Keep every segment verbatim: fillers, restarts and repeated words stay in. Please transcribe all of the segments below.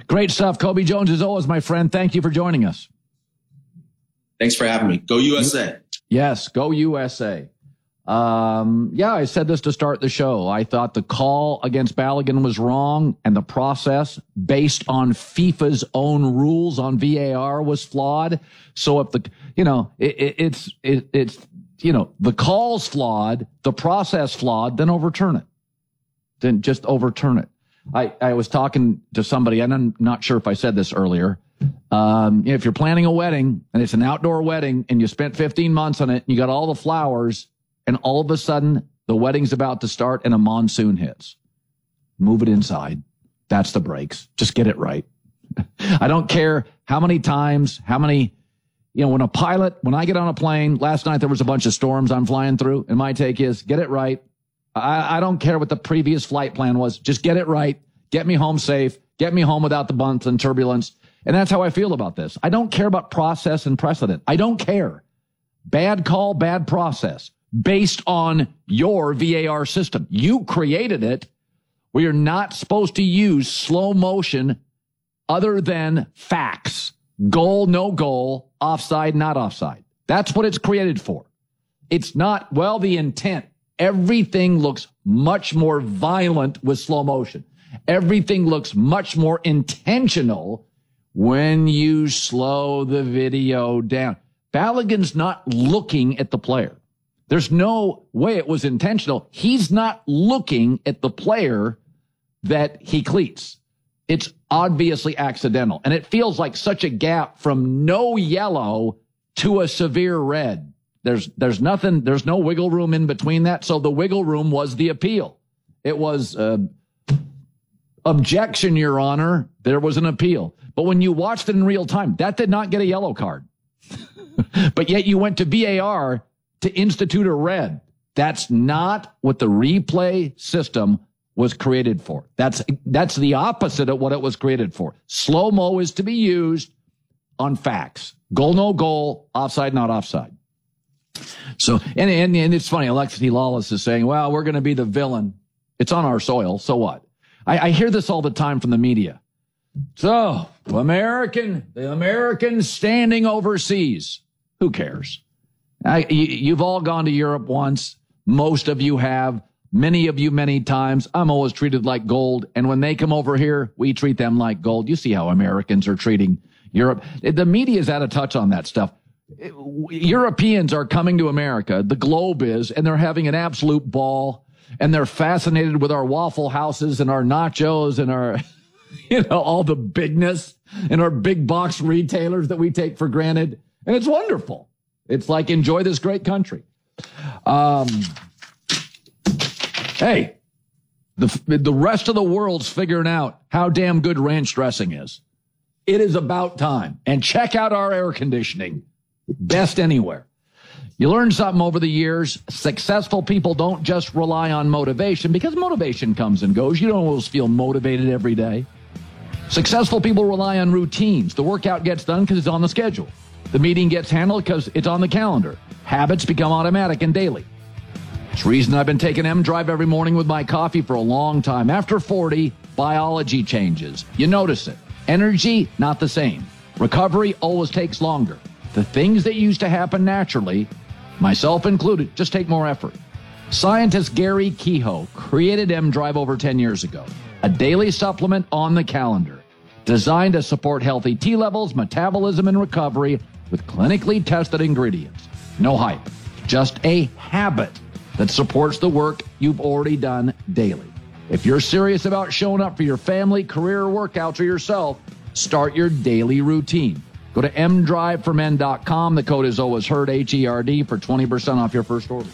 Great stuff. Kobe Jones, as always, my friend. Thank you for joining us. Thanks for having me. Go U S A. Yes, go U S A. Um, yeah, I said this to start the show. I thought the call against Balogun was wrong, and the process based on FIFA's own rules on V A R was flawed. So if the, you know, it, it, it's, it, it's, you know, the call's flawed, the process flawed, then overturn it. Then just overturn it. I, I was talking to somebody, and I'm not sure if I said this earlier. Um, if you're planning a wedding and it's an outdoor wedding and you spent fifteen months on it, and you got all the flowers, and all of a sudden the wedding's about to start and a monsoon hits, move it inside. That's the breaks. Just get it right. I don't care how many times, how many, you know, when a pilot, when I get on a plane, last night there was a bunch of storms I'm flying through, and my take is get it right. I, I don't care what the previous flight plan was. Just get it right. Get me home safe. Get me home without the bumps and turbulence. And that's how I feel about this. I don't care about process and precedent. I don't care. Bad call, bad process based on your V A R system. You created it. We are not supposed to use slow motion other than facts. Goal, no goal, offside, not offside. That's what it's created for. It's not, well, the intent. Everything looks much more violent with slow motion. Everything looks much more intentional when you slow the video down. Balogun's not looking at the player. There's no way it was intentional. He's not looking at the player that he cleats. It's obviously accidental. And it feels like such a gap from no yellow to a severe red. There's, there's nothing, there's no wiggle room in between that. So the wiggle room was the appeal. It was, uh, objection, Your Honor. There was an appeal. But when you watched it in real time, that did not get a yellow card. But yet you went to V A R to institute a red. That's not what the replay system was created for. That's, that's the opposite of what it was created for. Slow-mo is to be used on facts. Goal, no goal, offside, not offside. So, and, and, and it's funny, Alexi Lawless is saying, well, we're going to be the villain. It's on our soil. So what? I, I hear this all the time from the media. So, American, the Americans standing overseas. Who cares? I, you, you've all gone to Europe once. Most of you have. Many of you many times. I'm always treated like gold. And when they come over here, we treat them like gold. You see how Americans are treating Europe. The media is out of touch on that stuff. Europeans are coming to America. The globe is, and they're having an absolute ball. And they're fascinated with our Waffle Houses and our nachos and our, you know, all the bigness and our big box retailers that we take for granted. And it's wonderful. It's like, enjoy this great country. Um, hey, the, the rest of the world's figuring out how damn good ranch dressing is. It is about time. And check out our air conditioning. Best anywhere. You learn something over the years. Successful people don't just rely on motivation, because motivation comes and goes. You don't always feel motivated every day. Successful people rely on routines. The workout gets done because it's on the schedule. The meeting gets handled because it's on the calendar. Habits become automatic and daily. It's the reason I've been taking M-Drive every morning with my coffee for a long time. After forty, biology changes. You notice it. Energy, not the same. Recovery always takes longer. The things that used to happen naturally, myself included, just take more effort. Scientist Gary Kehoe created M-Drive over ten years ago, a daily supplement on the calendar, designed to support healthy T levels, metabolism, and recovery with clinically tested ingredients. No hype, just a habit that supports the work you've already done daily. If you're serious about showing up for your family, career, workouts, or yourself, start your daily routine. Go to m drive for men dot com. The code is always heard, H E R D, for twenty percent off your first order.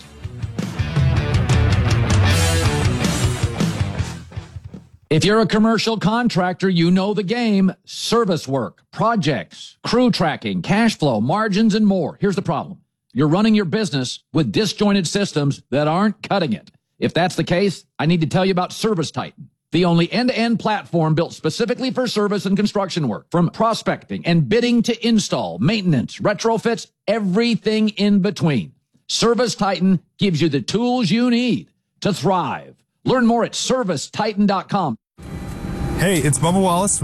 If you're a commercial contractor, you know the game. Service work, projects, crew tracking, cash flow, margins, and more. Here's the problem. You're running your business with disjointed systems that aren't cutting it. If that's the case, I need to tell you about ServiceTitan, the only end-to-end platform built specifically for service and construction work. From prospecting and bidding to install, maintenance, retrofits, everything in between. ServiceTitan gives you the tools you need to thrive. Learn more at service titan dot com. Hey, it's Bubba Wallace.